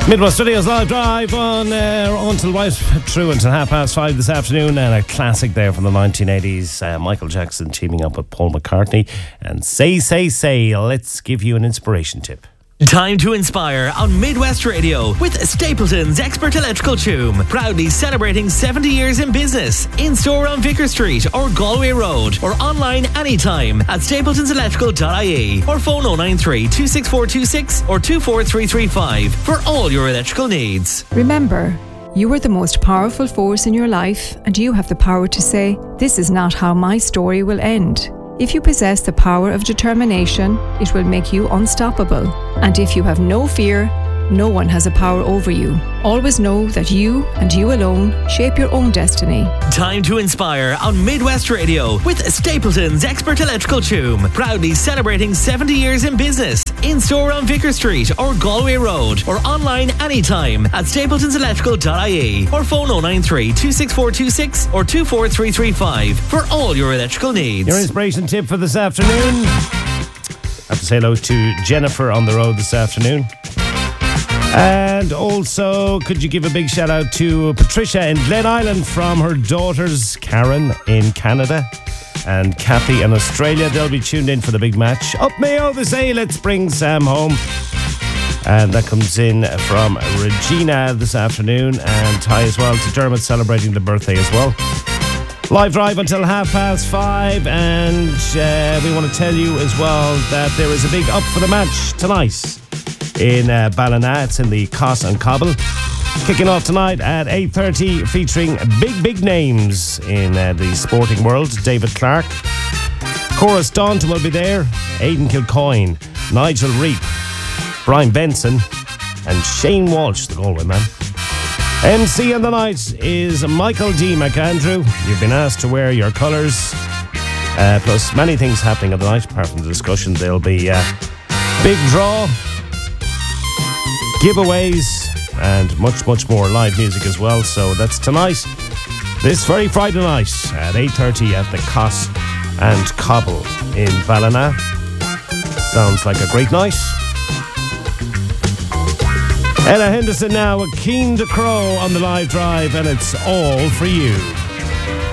Midwest Studios live drive on until right through until 5:30 this afternoon, and a classic there from the 1980s, Michael Jackson teaming up with Paul McCartney and Say. Let's give you an inspiration tip. Time to inspire on Midwest Radio with Stapleton's Expert Electrical Tomb. Proudly celebrating 70 years in business. In store on Vicar Street or Galway Road, or online anytime at stapletonselectrical.ie, or phone 093 26426 or 24335 for all your electrical needs. Remember, you are the most powerful force in your life, and you have the power to say, "This is not how my story will end." If you possess the power of determination, it will make you unstoppable. And if you have no fear, no one has a power over you. Always know that you and you alone shape your own destiny. Time to inspire on Midwest Radio with Stapleton's Expert Electrical Tomb. Proudly celebrating 70 years in business. In store on Vicar Street or Galway Road, or online anytime at stapletonselectrical.ie, or phone 093 26426 or 24335 for all your electrical needs. Your inspiration tip for this afternoon. I have to say hello to Jennifer on the road this afternoon. And also, could you give a big shout out to Patricia in Glen Island from her daughters, Karen in Canada and Kathy in Australia. They'll be tuned in for the big match. Up Mayo, they say, let's bring Sam home. And that comes in from Regina this afternoon, and hi as well to Dermot celebrating the birthday as well. Live drive until 5:30, and we want to tell you as well that there is a big up for the match tonight in Ballina. It's in the Coss and Cobble. Kicking off tonight at 8:30, featuring big names in the sporting world. David Clark, Cora Staunton will be there, Aidan Kilcoyne, Nigel Reap, Brian Benson and Shane Walsh, the Galway man. MC on the night is Michael D. McAndrew. You've been asked to wear your colours, plus many things happening on the night apart from the discussion. There'll be big draw, giveaways and much more live music as well. So that's tonight, this very Friday night at 8:30 at the Coss and Cobble in Ballina. Sounds like a great night. Ella Henderson now with Keen to Crow on the live drive, and it's all for you.